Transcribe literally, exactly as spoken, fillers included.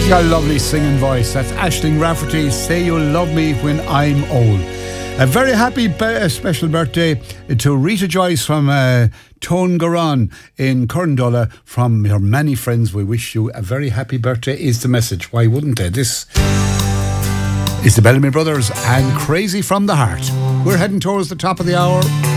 She's got a lovely singing voice. That's Aisling Rafferty, Say You'll Love Me When I'm Old. A very happy be- special birthday to Rita Joyce from uh, Tone Garan in Corndola. From your many friends, we wish you a very happy birthday is the message. Why wouldn't they? This is the Bellamy Brothers and Crazy from the Heart. We're heading towards the top of the hour.